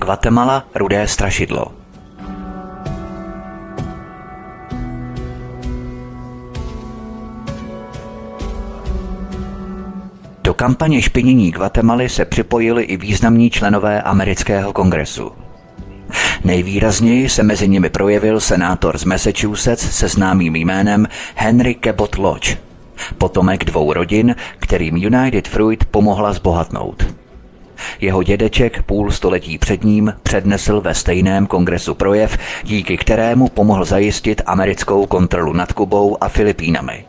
Guatemala rudé strašidlo. Do kampaně špinění Guatemaly se připojili i významní členové amerického kongresu. Nejvýrazněji se mezi nimi projevil senátor z Massachusetts se známým jménem Henry Cabot Lodge, potomek 2 rodin, kterým United Fruit pomohla zbohatnout. Jeho dědeček půl století před ním přednesl ve stejném kongresu projev, díky kterému pomohl zajistit americkou kontrolu nad Kubou a Filipínami.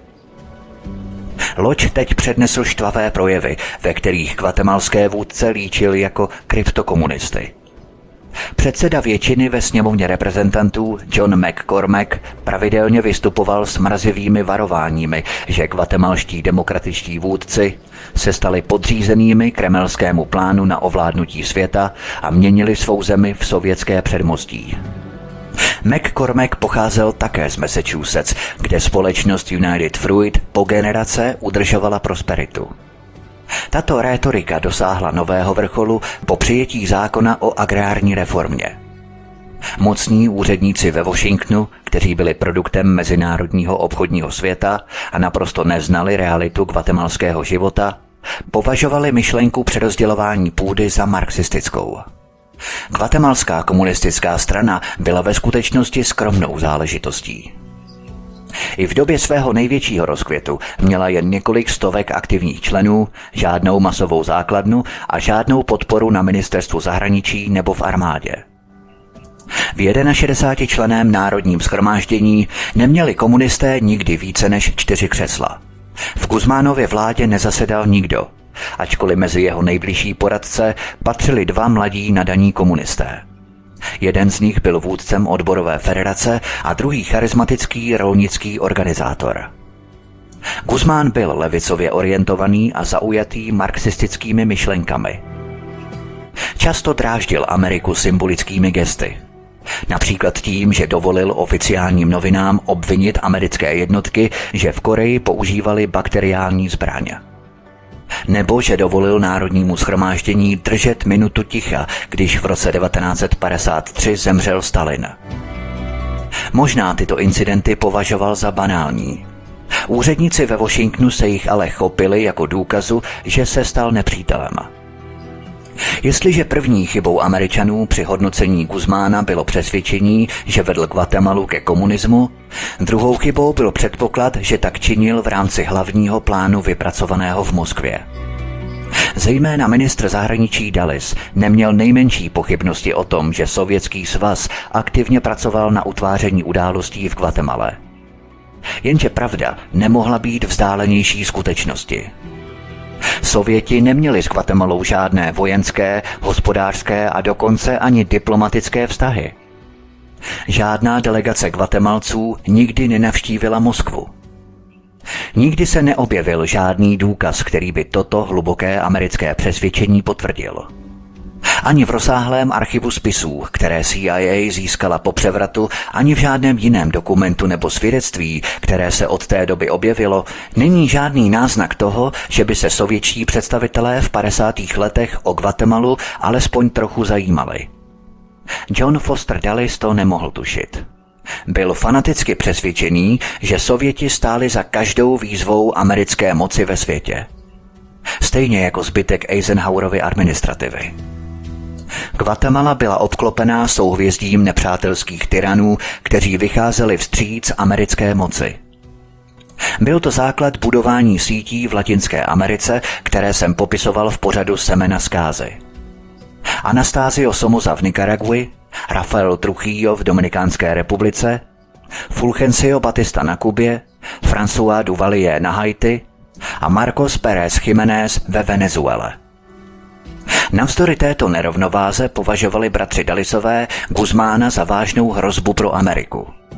Lodge teď přednesl štvavé projevy, ve kterých guatemalské vůdce líčil jako kryptokomunisty. Předseda většiny ve sněmovně reprezentantů John McCormack pravidelně vystupoval s mrazivými varováními, že guatemalští demokratičtí vůdci se stali podřízenými kremelskému plánu na ovládnutí světa a měnili svou zemi v sovětské předmostí. McCormack pocházel také z Massachusetts, kde společnost United Fruit po generace udržovala prosperitu. Tato rétorika dosáhla nového vrcholu po přijetí zákona o agrární reformě. Mocní úředníci ve Washingtonu, kteří byli produktem mezinárodního obchodního světa a naprosto neznali realitu guatemalského života, považovali myšlenku přerozdělování půdy za marxistickou. Guatemalská komunistická strana byla ve skutečnosti skromnou záležitostí. I v době svého největšího rozkvětu měla jen několik stovek aktivních členů, žádnou masovou základnu a žádnou podporu na ministerstvu zahraničí nebo v armádě. V 61členném národním shromáždění neměli komunisté nikdy více než 4 křesla. V Guzmánově vládě nezasedal nikdo, ačkoliv mezi jeho nejbližší poradce patřili 2 mladí nadaní komunisté. Jeden z nich byl vůdcem odborové federace a druhý charismatický rolnický organizátor. Guzmán byl levicově orientovaný a zaujatý marxistickými myšlenkami. Často dráždil Ameriku symbolickými gesty. Například tím, že dovolil oficiálním novinám obvinit americké jednotky, že v Koreji používali bakteriální zbraň. Nebo že dovolil Národnímu shromáždění držet minutu ticha, když v roce 1953 zemřel Stalin. Možná tyto incidenty považoval za banální. Úředníci ve Washingtonu se jich ale chopili jako důkazu, že se stal nepřítelem. Jestliže první chybou Američanů při hodnocení Guzmána bylo přesvědčení, že vedl Guatemalu ke komunismu, druhou chybou byl předpoklad, že tak činil v rámci hlavního plánu vypracovaného v Moskvě. Zejména ministr zahraničí Dulles neměl nejmenší pochybnosti o tom, že Sovětský svaz aktivně pracoval na utváření událostí v Guatemale. Jenže pravda nemohla být vzdálenější skutečnosti. Sověti neměli s Guatemalou žádné vojenské, hospodářské a dokonce ani diplomatické vztahy. Žádná delegace Guatemalců nikdy nenavštívila Moskvu. Nikdy se neobjevil žádný důkaz, který by toto hluboké americké přesvědčení potvrdil. Ani v rozsáhlém archivu spisů, které CIA získala po převratu, ani v žádném jiném dokumentu nebo svědectví, které se od té doby objevilo, není žádný náznak toho, že by se sovětští představitelé v 50. letech o Guatemalu alespoň trochu zajímali. John Foster Dulles to nemohl tušit. Byl fanaticky přesvědčený, že Sověti stáli za každou výzvou americké moci ve světě. Stejně jako zbytek Eisenhowerovy administrativy. Guatemala byla obklopená souhvězdím nepřátelských tyranů, kteří vycházeli vstříc americké moci. Byl to základ budování sítí v Latinské Americe, které jsem popisoval v pořadu Semena zkázy. Anastasio Somoza v Nikaragui, Rafael Trujillo v Dominikánské republice, Fulgencio Batista na Kubě, François Duvalier na Haiti a Marcos Pérez Jiménez ve Venezuele. Navzdory této nerovnováze považovali bratři Dullisové Guzmána za vážnou hrozbu pro Ameriku.